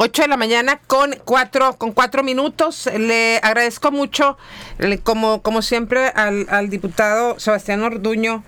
8 de la mañana con 4 minutos. Le agradezco mucho, como siempre, al diputado Sebastián Orduño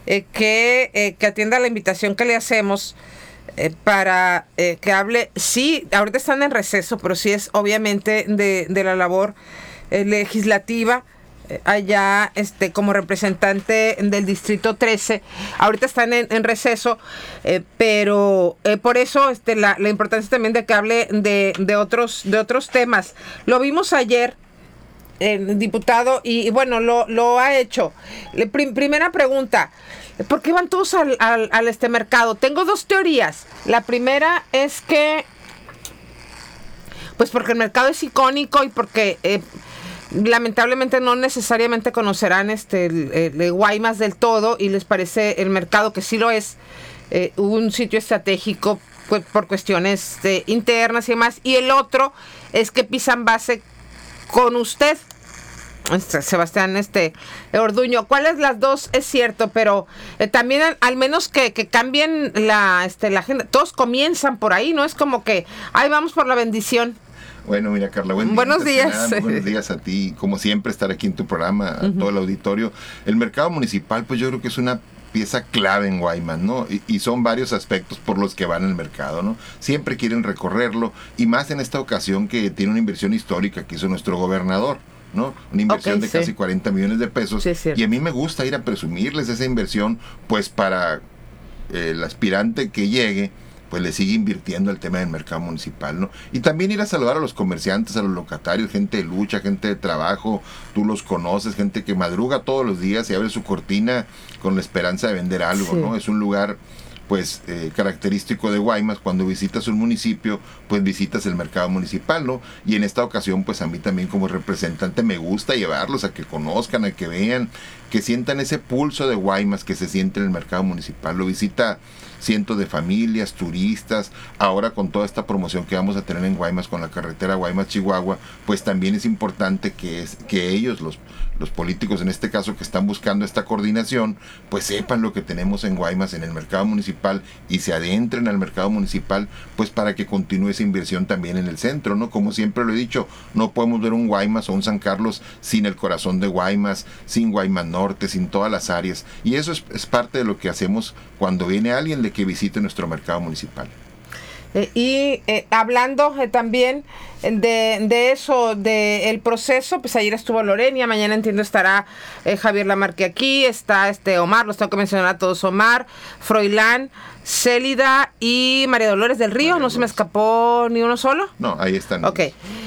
que atienda la invitación que le hacemos para que hable. Sí, ahorita están en receso, pero sí es obviamente de la labor legislativa. Allá como representante del Distrito 13. Ahorita están en receso, pero por eso la importancia también de que hable de otros temas. Lo vimos ayer, el diputado, y bueno, lo ha hecho. Primera pregunta, ¿por qué van todos al mercado? Tengo dos teorías. La primera es que, pues porque el mercado es icónico y porque lamentablemente no necesariamente conocerán el Guaymas del todo y les parece el mercado, que sí lo es, un sitio estratégico pues, por cuestiones internas y demás. Y el otro es que pisan base con usted, Sebastián Orduño. ¿Cuál es las dos? Es cierto, pero también al menos que cambien la agenda. Todos comienzan por ahí, no es como que ahí vamos por la bendición. Bueno, mira, Carla, buenos días. Buenos días a ti, como siempre, estar aquí en tu programa, a todo el auditorio. El mercado municipal, pues yo creo que es una pieza clave en Guaymas, ¿no? Y son varios aspectos por los que van al mercado, ¿no? Siempre quieren recorrerlo, y más en esta ocasión que tiene una inversión histórica que hizo nuestro gobernador, ¿no? Una inversión de casi 40 millones de pesos. Sí, y a mí me gusta ir a presumirles esa inversión, pues para el aspirante que llegue, pues le sigue invirtiendo el tema del mercado municipal, ¿no? Y también ir a saludar a los comerciantes, a los locatarios, gente de lucha, gente de trabajo, tú los conoces, gente que madruga todos los días y abre su cortina con la esperanza de vender algo, sí, ¿no? Es un lugar, pues, característico de Guaymas. Cuando visitas un municipio, pues visitas el mercado municipal, ¿no? Y en esta ocasión, pues a mí también como representante me gusta llevarlos a que conozcan, a que vean, que sientan ese pulso de Guaymas que se siente en el mercado municipal. Lo visita cientos de familias, turistas. Ahora con toda esta promoción que vamos a tener en Guaymas con la carretera Guaymas-Chihuahua, pues también es importante que ellos, los políticos en este caso que están buscando esta coordinación, pues sepan lo que tenemos en Guaymas, en el mercado municipal, y se adentren al mercado municipal, pues para que continúe esa inversión también en el centro, ¿no? Como siempre lo he dicho, no podemos ver un Guaymas o un San Carlos sin el corazón de Guaymas, sin Guaymas Norte, sin todas las áreas, y eso es parte de lo que hacemos cuando viene alguien de que visite nuestro mercado municipal. Hablando también de eso, del proceso, pues ayer estuvo Lorenia, mañana entiendo estará Javier Lamarque aquí, está Omar, los tengo que mencionar a todos: Omar, Froilán, Célida y María Dolores del Río. ¿No se me escapó ni uno solo? No, ahí están. Ok,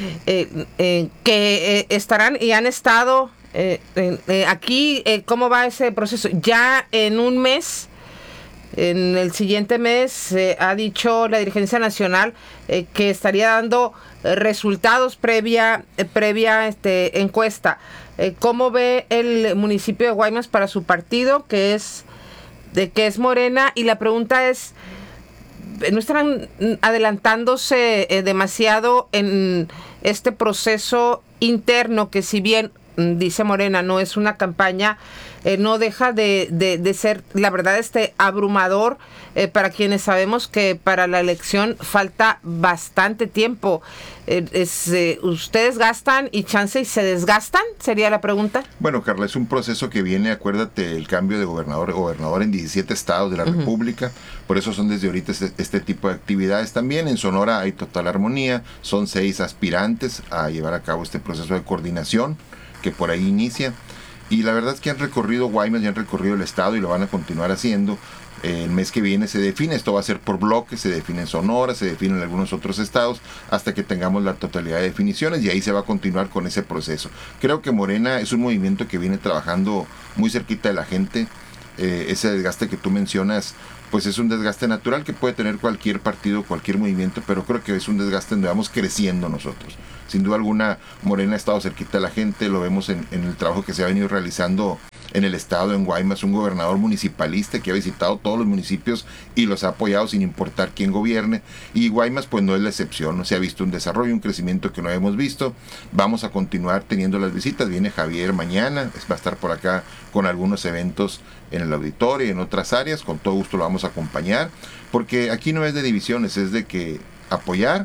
que estarán y han estado aquí. ¿Cómo va ese proceso? Ya en un mes, en el siguiente mes, ha dicho la dirigencia nacional que estaría dando resultados previa encuesta. ¿Cómo ve el municipio de Guaymas para su partido, que es Morena? Y la pregunta es, ¿no estarán adelantándose demasiado en este proceso interno que, si bien dice Morena, no es una campaña, no deja de ser, la verdad, abrumador para quienes sabemos que para la elección falta bastante tiempo? ¿Ustedes gastan y chance y se desgastan? Sería la pregunta. Bueno, Carla, es un proceso que viene, acuérdate, el cambio de gobernador en 17 estados de la República, por eso son desde ahorita este tipo de actividades. También en Sonora hay total armonía, son 6 aspirantes a llevar a cabo este proceso de coordinación que por ahí inicia, y la verdad es que han recorrido Guaymas y han recorrido el estado y lo van a continuar haciendo. El mes que viene se define, esto va a ser por bloques, se define en Sonora, se define en algunos otros estados, hasta que tengamos la totalidad de definiciones, y ahí se va a continuar con ese proceso. Creo que Morena es un movimiento que viene trabajando muy cerquita de la gente. Ese desgaste que tú mencionas, pues es un desgaste natural que puede tener cualquier partido, cualquier movimiento, pero creo que es un desgaste donde vamos creciendo nosotros. Sin duda alguna, Morena ha estado cerquita de la gente, lo vemos en el trabajo que se ha venido realizando en el estado, en Guaymas, un gobernador municipalista que ha visitado todos los municipios y los ha apoyado sin importar quién gobierne, y Guaymas pues no es la excepción, ¿no? Se ha visto un desarrollo, un crecimiento que no hemos visto. Vamos a continuar teniendo las visitas, viene Javier mañana, va a estar por acá con algunos eventos en el auditorio y en otras áreas, con todo gusto lo vamos a acompañar, porque aquí no es de divisiones, es de que apoyar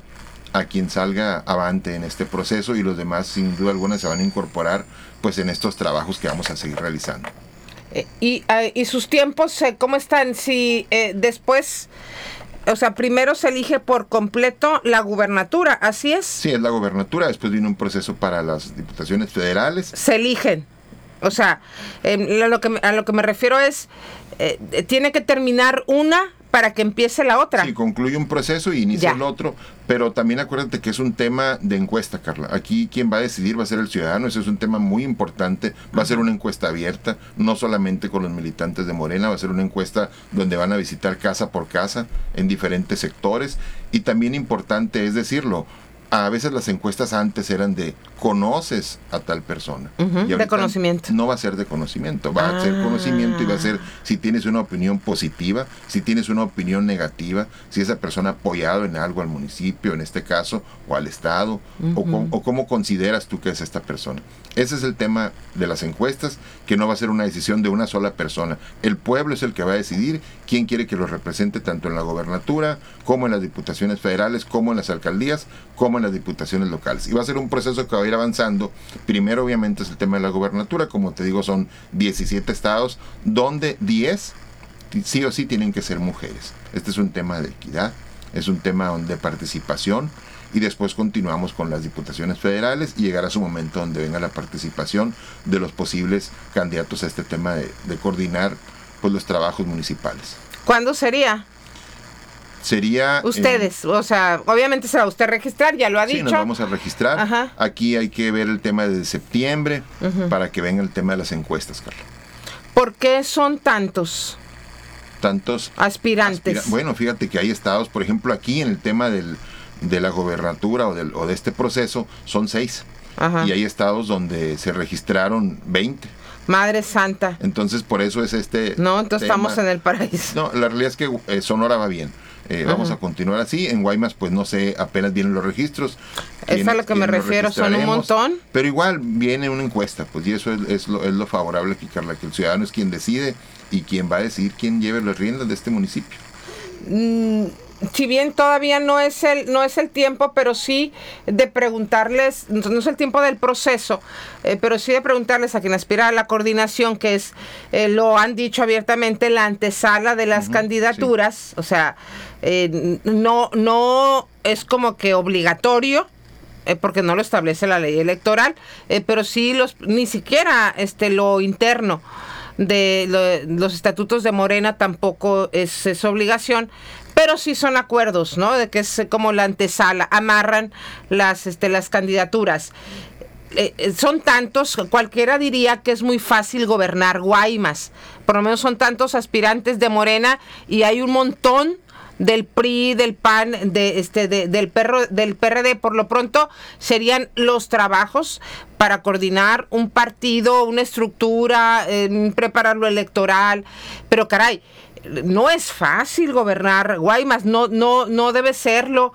a quien salga avante en este proceso, y los demás sin duda alguna se van a incorporar pues en estos trabajos que vamos a seguir realizando. Y sus tiempos, ¿cómo están? Si después, o sea, primero se elige por completo la gubernatura, ¿así es? Sí, es la gubernatura, después viene un proceso para las diputaciones federales. Se eligen. O sea, a lo que me refiero es, tiene que terminar una para que empiece la otra. Sí, concluye un proceso y inicia el otro, pero también acuérdate que es un tema de encuesta, Carla. Aquí quien va a decidir va a ser el ciudadano, ese es un tema muy importante, va a ser una encuesta abierta, no solamente con los militantes de Morena, va a ser una encuesta donde van a visitar casa por casa en diferentes sectores, y también importante es decirlo, a veces las encuestas antes eran de conoces a tal persona. Y de conocimiento. No va a ser de conocimiento, va a ser conocimiento, y va a ser si tienes una opinión positiva, si tienes una opinión negativa, si esa persona ha apoyado en algo al municipio, en este caso, o al estado, o cómo consideras tú que es esta persona. Ese es el tema de las encuestas, que no va a ser una decisión de una sola persona. El pueblo es el que va a decidir quién quiere que lo represente tanto en la gobernatura, como en las diputaciones federales, como en las alcaldías, como en las diputaciones locales. Y va a ser un proceso que va a ir avanzando. Primero, obviamente, es el tema de la gobernatura. Como te digo, son 17 estados, donde 10 sí o sí tienen que ser mujeres. Este es un tema de equidad, es un tema de participación. Y después continuamos con las diputaciones federales y llegará su momento donde venga la participación de los posibles candidatos a este tema de coordinar pues los trabajos municipales. ¿Cuándo sería? Sería... Ustedes, o sea, obviamente se va a usted registrar, ya lo ha dicho. Sí, nos vamos a registrar. Ajá. Aquí hay que ver el tema de septiembre para que venga el tema de las encuestas, Carla. ¿Por qué son tantos aspirantes? Bueno, fíjate que hay estados, por ejemplo, aquí en el tema de la gobernatura o de este proceso, son 6. Ajá. Y hay estados donde se registraron 20. Madre Santa. Entonces, por eso es No, entonces tema. Estamos en el paraíso. No, la realidad es que Sonora va bien. Vamos a continuar así. En Guaymas, pues no sé, apenas vienen los registros. Es a lo que me refiero, son un montón. Pero igual viene una encuesta, pues, y eso es lo favorable aquí, Carla, que el ciudadano es quien decide y quien va a decidir quién lleve las riendas de este municipio. Si bien todavía no es el tiempo, pero sí de preguntarles, no es el tiempo del proceso, pero sí de preguntarles a quien aspira a la coordinación, que es, lo han dicho abiertamente, la antesala de las candidaturas, sí. O sea, no es como que obligatorio, porque no lo establece la ley electoral, pero sí ni siquiera lo interno de los estatutos de Morena tampoco es obligación, pero sí son acuerdos, ¿no? De que es como la antesala, amarran las candidaturas. Son tantos, cualquiera diría que es muy fácil gobernar Guaymas, por lo menos son tantos aspirantes de Morena y hay un montón del PRI, del PAN, del PRD. Por lo pronto serían los trabajos para coordinar un partido, una estructura, preparar lo electoral, pero caray, no es fácil gobernar Guaymas, no debe serlo,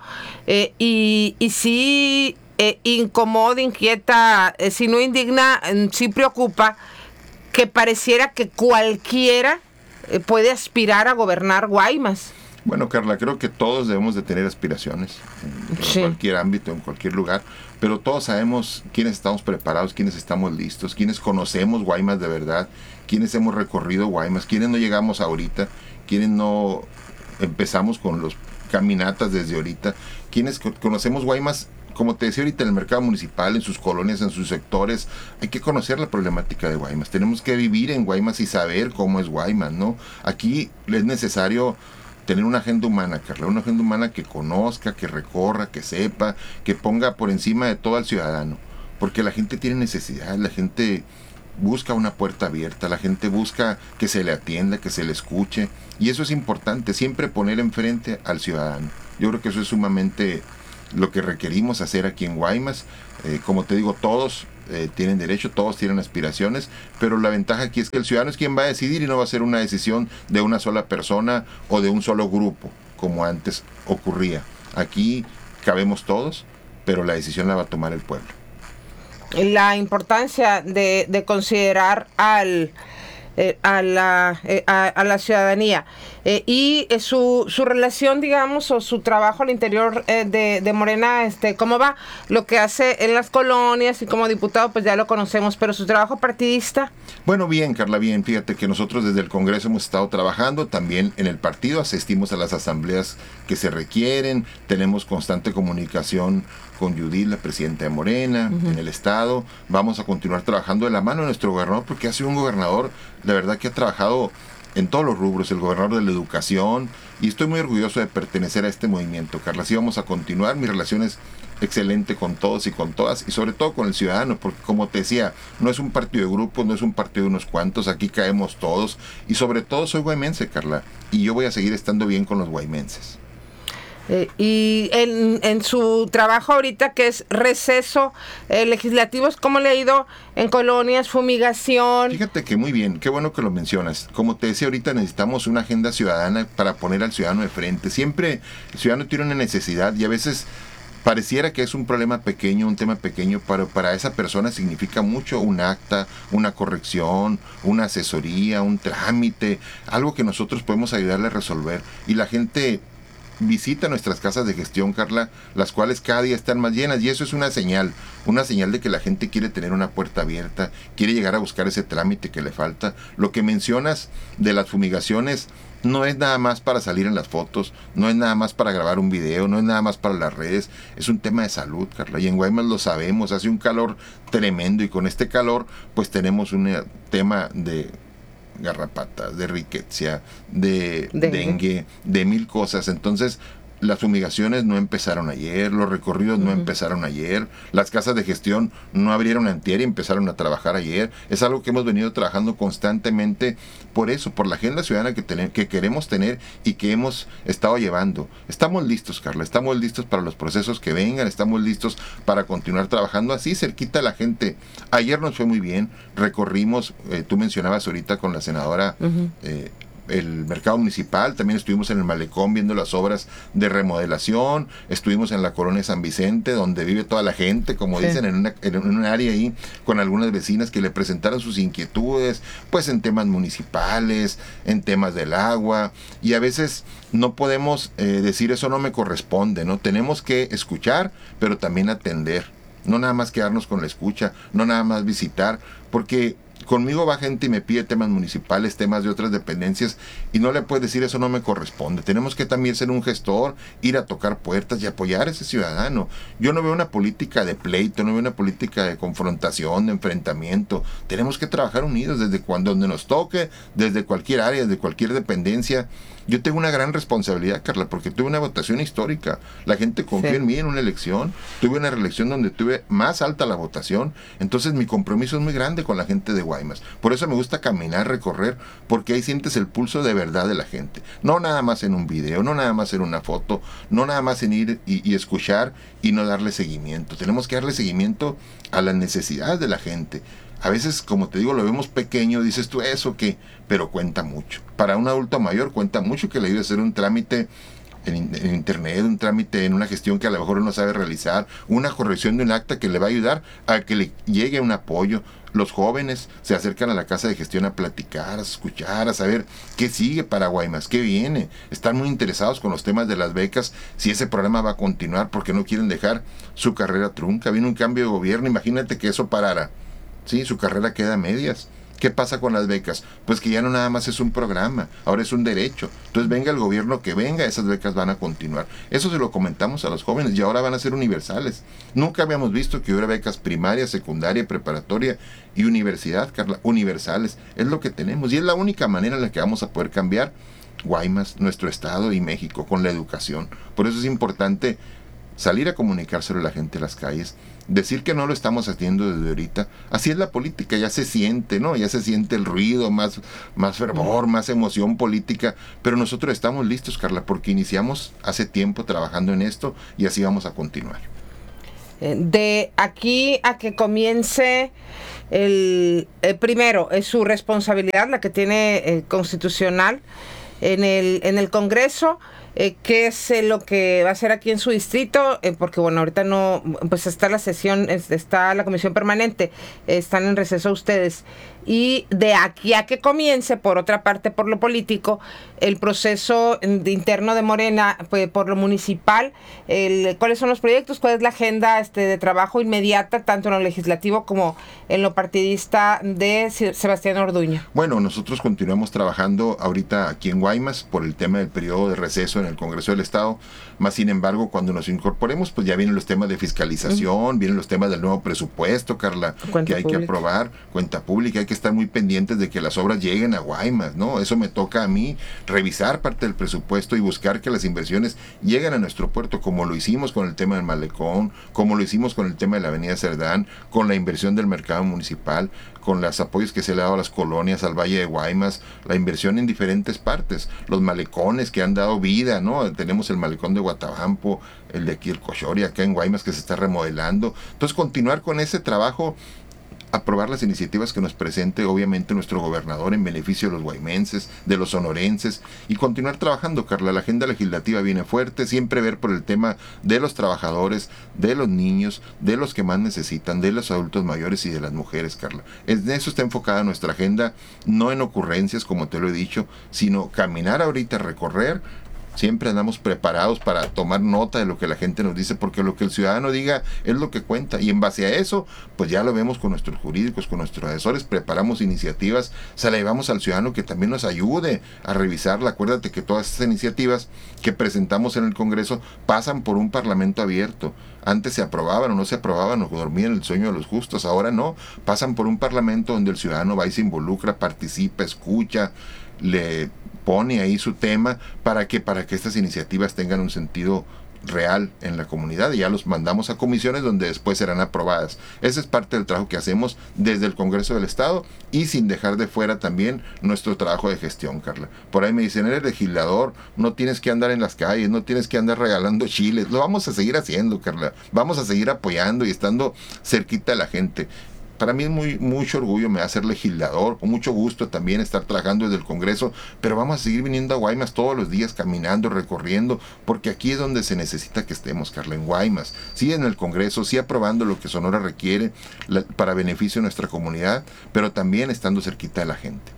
y sí incomoda, inquieta, si no indigna, sí preocupa que pareciera que cualquiera puede aspirar a gobernar Guaymas. Bueno, Carla, creo que todos debemos de tener aspiraciones en cualquier ámbito, en cualquier lugar, pero todos sabemos quiénes estamos preparados, quiénes estamos listos, quiénes conocemos Guaymas de verdad, quiénes hemos recorrido Guaymas, quiénes no llegamos ahorita, quiénes no empezamos con los caminatas desde ahorita, quiénes conocemos Guaymas, como te decía ahorita, en el mercado municipal, en sus colonias, en sus sectores. Hay que conocer la problemática de Guaymas, tenemos que vivir en Guaymas y saber cómo es Guaymas, ¿no? Aquí es necesario tener una agenda humana, Carla, una agenda humana que conozca, que recorra, que sepa, que ponga por encima de todo al ciudadano, porque la gente tiene necesidad, la gente busca una puerta abierta, la gente busca que se le atienda, que se le escuche, y eso es importante, siempre poner enfrente al ciudadano. Yo creo que eso es sumamente lo que requerimos hacer aquí en Guaymas. Como te digo, todos tienen derecho, todos tienen aspiraciones, pero la ventaja aquí es que el ciudadano es quien va a decidir y no va a ser una decisión de una sola persona o de un solo grupo, como antes ocurría. Aquí cabemos todos, pero la decisión la va a tomar el pueblo. La importancia de considerar a la ciudadanía. y su relación, digamos, o su trabajo al interior de Morena, ¿cómo va? Lo que hace en las colonias y como diputado, pues ya lo conocemos, pero su trabajo partidista. Bueno, bien, Carla, bien. Fíjate que nosotros desde el Congreso hemos estado trabajando también en el partido, asistimos a las asambleas que se requieren, tenemos constante comunicación con Judith, la presidenta de Morena, en el Estado. Vamos a continuar trabajando de la mano de nuestro gobernador, porque ha sido un gobernador, la verdad, que ha trabajado en todos los rubros, el gobernador de la educación, y estoy muy orgulloso de pertenecer a este movimiento, Carla. Así vamos a continuar, mi relación es excelente con todos y con todas, y sobre todo con el ciudadano, porque como te decía, no es un partido de grupos, no es un partido de unos cuantos, aquí caemos todos, y sobre todo soy guaymense, Carla, y yo voy a seguir estando bien con los guaymenses. Y en su trabajo ahorita, que es receso legislativo, ¿cómo le ha ido en colonias, fumigación? Fíjate que muy bien, qué bueno que lo mencionas. Como te decía ahorita, necesitamos una agenda ciudadana para poner al ciudadano de frente. Siempre el ciudadano tiene una necesidad y a veces pareciera que es un problema pequeño, un tema pequeño, pero para esa persona significa mucho un acta, una corrección, una asesoría, un trámite, algo que nosotros podemos ayudarle a resolver. Y la gente visita nuestras casas de gestión, Carla, las cuales cada día están más llenas, y eso es una señal de que la gente quiere tener una puerta abierta, quiere llegar a buscar ese trámite que le falta. Lo que mencionas de las fumigaciones no es nada más para salir en las fotos, no es nada más para grabar un video, no es nada más para las redes, es un tema de salud, Carla, y en Guaymas lo sabemos, hace un calor tremendo, y con este calor pues tenemos un tema de garrapatas, de riqueza, de dengue, de mil cosas. Entonces, las fumigaciones no empezaron ayer, los recorridos no empezaron ayer, las casas de gestión no abrieron antier y empezaron a trabajar ayer. Es algo que hemos venido trabajando constantemente por eso, por la agenda ciudadana que queremos tener y que hemos estado llevando. Estamos listos, Carla, estamos listos para los procesos que vengan, estamos listos para continuar trabajando así cerquita a la gente. Ayer nos fue muy bien, recorrimos, tú mencionabas ahorita con la senadora, el mercado municipal, también estuvimos en el malecón viendo las obras de remodelación, estuvimos en la colonia San Vicente, donde vive toda la gente, como dicen, en un área ahí, con algunas vecinas que le presentaron sus inquietudes, pues en temas municipales, en temas del agua, y a veces no podemos decir eso no me corresponde, ¿no? Tenemos que escuchar, pero también atender, no nada más quedarnos con la escucha, no nada más visitar, porque conmigo va gente y me pide temas municipales, temas de otras dependencias, y no le puedes decir eso no me corresponde. Tenemos que también ser un gestor, ir a tocar puertas y apoyar a ese ciudadano. Yo no veo una política de pleito, no veo una política de confrontación, de enfrentamiento. Tenemos que trabajar unidos desde donde nos toque, desde cualquier área, desde cualquier dependencia. Yo tengo una gran responsabilidad, Carla, porque tuve una votación histórica. La gente confió en mí en una elección. Tuve una reelección donde tuve más alta la votación. Entonces mi compromiso es muy grande con la gente de Guaymas. Por eso me gusta caminar, recorrer, porque ahí sientes el pulso de verdad de la gente. No nada más en un video, no nada más en una foto, no nada más en ir y escuchar y no darle seguimiento. Tenemos que darle seguimiento a las necesidades de la gente. A veces, como te digo, lo vemos pequeño, dices tú, ¿eso qué? Pero cuenta mucho. Para un adulto mayor cuenta mucho que le ayude a hacer un trámite en internet, un trámite en una gestión que a lo mejor no sabe realizar, una corrección de un acta que le va a ayudar a que le llegue un apoyo. Los jóvenes se acercan a la casa de gestión a platicar, a escuchar, a saber qué sigue para Guaymas, qué viene. Están muy interesados con los temas de las becas, si ese programa va a continuar, porque no quieren dejar su carrera trunca. Viene un cambio de gobierno, imagínate que eso parara. Sí, su carrera queda a medias. ¿Qué pasa con las becas? Pues que ya no nada más es un programa, ahora es un derecho. Entonces venga el gobierno que venga, esas becas van a continuar. Eso se lo comentamos a los jóvenes y ahora van a ser universales. Nunca habíamos visto que hubiera becas primaria, secundaria, preparatoria y universidad, Carla, universales. Es lo que tenemos y es la única manera en la que vamos a poder cambiar Guaymas, nuestro estado y México con la educación. Por eso es importante salir a comunicárselo a la gente en las calles, decir que no lo estamos haciendo desde ahorita. Así es la política, ya se siente, ¿no? Ya se siente el ruido, más fervor, más emoción política, pero nosotros estamos listos, Carla, porque iniciamos hace tiempo trabajando en esto y así vamos a continuar. De aquí a que comience primero, es su responsabilidad, la que tiene constitucional en el Congreso. qué es lo que va a hacer aquí en su distrito, porque bueno, ahorita no, pues está la sesión, está la comisión permanente, están en receso ustedes. Y de aquí a que comience, por otra parte, por lo político, el proceso interno de Morena, pues, por lo municipal, cuáles son los proyectos, cuál es la agenda de trabajo inmediata, tanto en lo legislativo como en lo partidista de Sebastián Orduño. Bueno, nosotros continuamos trabajando ahorita aquí en Guaymas por el tema del periodo de receso en el Congreso del Estado, más sin embargo, cuando nos incorporemos, pues ya vienen los temas de fiscalización, vienen los temas del nuevo presupuesto, Carla, que hay que aprobar, cuenta pública, hay que estar muy pendientes de que las obras lleguen a Guaymas, ¿no? Eso me toca a mí, revisar parte del presupuesto y buscar que las inversiones lleguen a nuestro puerto, como lo hicimos con el tema del malecón, como lo hicimos con el tema de la avenida Cerdán, con la inversión del mercado municipal, con los apoyos que se le ha dado a las colonias, al Valle de Guaymas, la inversión en diferentes partes, los malecones que han dado vida, ¿no? Tenemos el malecón de Guatabampo, el de aquí, el Cochori, acá en Guaymas, que se está remodelando. Entonces, continuar con ese trabajo, aprobar las iniciativas que nos presente obviamente nuestro gobernador en beneficio de los guaymenses, de los sonorenses, y continuar trabajando, Carla. La agenda legislativa viene fuerte, siempre ver por el tema de los trabajadores, de los niños, de los que más necesitan, de los adultos mayores y de las mujeres, Carla. En eso está enfocada nuestra agenda, no en ocurrencias, como te lo he dicho, sino caminar ahorita, recorrer. Siempre andamos preparados para tomar nota de lo que la gente nos dice, porque lo que el ciudadano diga es lo que cuenta, y en base a eso, pues ya lo vemos con nuestros jurídicos, con nuestros asesores, preparamos iniciativas, se la llevamos al ciudadano que también nos ayude a revisarla. Acuérdate que todas esas iniciativas que presentamos en el Congreso pasan por un parlamento abierto. Antes se aprobaban o no se aprobaban o dormían el sueño de los justos, ahora no, pasan por un parlamento donde el ciudadano va y se involucra, participa, escucha, le pone ahí su tema para que estas iniciativas tengan un sentido real en la comunidad, y ya los mandamos a comisiones donde después serán aprobadas. Ese es parte del trabajo que hacemos desde el Congreso del Estado, y sin dejar de fuera también nuestro trabajo de gestión, Carla. Por ahí me dicen, eres legislador, no tienes que andar en las calles, no tienes que andar regalando chiles. Lo vamos a seguir haciendo, Carla. Vamos a seguir apoyando y estando cerquita de la gente. Para mí es mucho orgullo me da ser legislador, con mucho gusto también estar trabajando desde el Congreso, pero vamos a seguir viniendo a Guaymas todos los días, caminando, recorriendo, porque aquí es donde se necesita que estemos, Carla, en Guaymas. Sí en el Congreso, sí aprobando lo que Sonora requiere para beneficio de nuestra comunidad, pero también estando cerquita de la gente.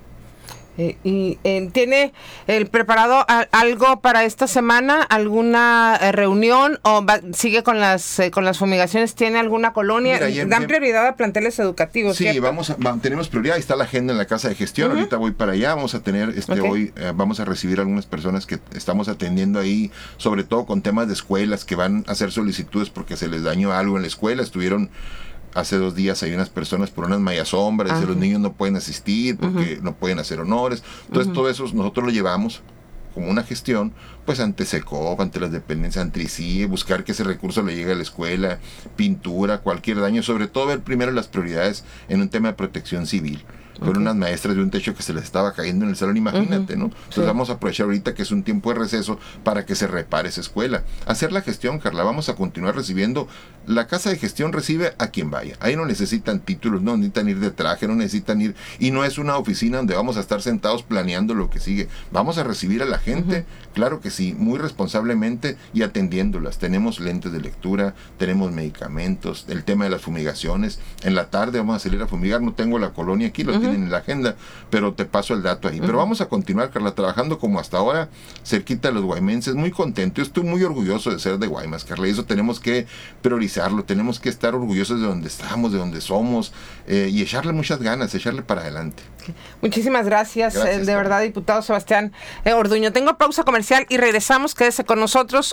¿Tiene preparado algo para esta semana? ¿Alguna reunión? ¿O sigue con las fumigaciones? ¿Tiene alguna colonia? Mira, dan prioridad a planteles educativos, sí, ¿cierto? tenemos prioridad. Ahí está la agenda en la Casa de Gestión. Ahorita voy para allá. Vamos a tener, hoy vamos a recibir algunas personas que estamos atendiendo ahí, sobre todo con temas de escuelas, que van a hacer solicitudes porque se les dañó algo en la escuela. Estuvieron hace 2 días hay unas personas por unas mayasombras, dice, los niños no pueden asistir porque no pueden hacer honores. Entonces todo eso nosotros lo llevamos como una gestión, pues ante SECOP, ante las dependencias, ante ICIE, buscar que ese recurso le llegue a la escuela, pintura, cualquier daño, sobre todo ver primero las prioridades en un tema de protección civil. Fueron unas maestras de un techo que se les estaba cayendo en el salón, imagínate, ¿no? Entonces vamos a aprovechar ahorita que es un tiempo de receso para que se repare esa escuela. Hacer la gestión, Carla, vamos a continuar recibiendo. La Casa de Gestión recibe a quien vaya. Ahí no necesitan títulos, no necesitan ir de traje, no necesitan ir, y no es una oficina donde vamos a estar sentados planeando lo que sigue. Vamos a recibir a la gente, claro que sí, muy responsablemente y atendiéndolas. Tenemos lentes de lectura, tenemos medicamentos, el tema de las fumigaciones. En la tarde vamos a salir a fumigar, no tengo la colonia aquí, lo en la agenda, pero te paso el dato ahí. Pero vamos a continuar, Carla, trabajando como hasta ahora, cerquita de los guaymenses, muy contento. Yo estoy muy orgulloso de ser de Guaymas, Carla, y eso tenemos que priorizarlo, tenemos que estar orgullosos de donde estamos, de donde somos, y echarle muchas ganas, echarle para adelante. Muchísimas gracias de verdad, diputado Sebastián Orduño. Tengo pausa comercial y regresamos. Quédese con nosotros,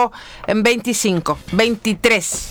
8:23.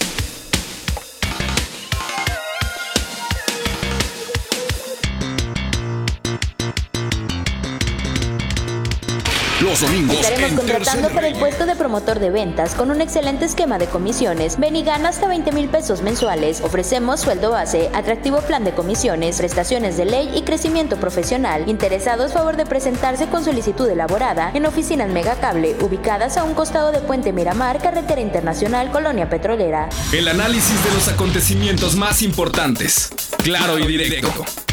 Los domingos estaremos contratando para el puesto de promotor de ventas con un excelente esquema de comisiones. Ven y gana hasta 20,000 pesos mensuales. Ofrecemos sueldo base, atractivo plan de comisiones, prestaciones de ley y crecimiento profesional. Interesados, favor de presentarse con solicitud elaborada en oficinas Megacable, ubicadas a un costado de Puente Miramar, Carretera Internacional, Colonia Petrolera. El análisis de los acontecimientos más importantes, claro y directo.